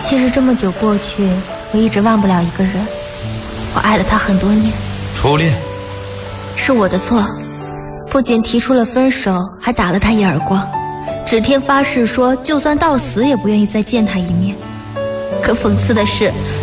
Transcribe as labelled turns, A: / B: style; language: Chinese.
A: 其实这么久过去，我一直忘不了一个人。我爱了他很多年。
B: 初恋
A: 是我的错，不仅提出了分手，还打了他一耳光，指天发誓说就算到死也不愿意再见他一面。可讽刺的是，